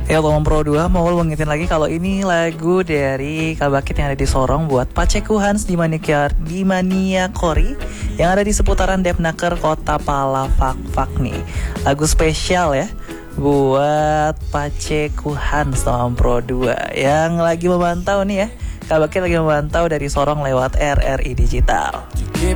Ya Om Pro 2 mau mengingetin lagi kalau ini lagu dari Kabakit yang ada di Sorong buat Paceku Hans di Mania Kori yang ada di seputaran Depnaker Kota Palafak nih. Lagu spesial ya buat Paceku Hans Om Pro 2 yang lagi memantau nih ya. Kabakit lagi memantau dari Sorong lewat RRI Digital. Give